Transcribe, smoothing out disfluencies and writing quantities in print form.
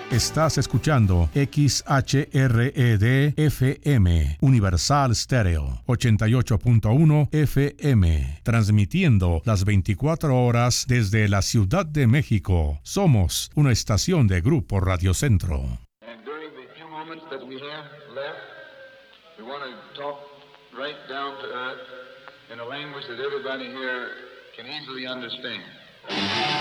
Estás escuchando XHRED-FM, Universal Stereo, 88.1 FM, transmitiendo las 24 horas desde la Ciudad de México. Somos una estación de Grupo Radio Centro. And during the few moments that we have left, we want to talk right down to earth in a language that everybody here can easily understand.